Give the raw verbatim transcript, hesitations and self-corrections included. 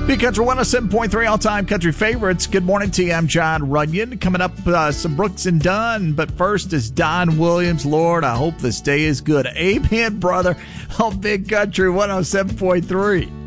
Big Country one oh seven point three, all-time country favorites. Good morning to you. I'm John Runyon. Coming up, uh, some Brooks and Dunn. But first is Don Williams. Lord, I hope this day is good. Amen, brother, on Big Country one oh seven point three.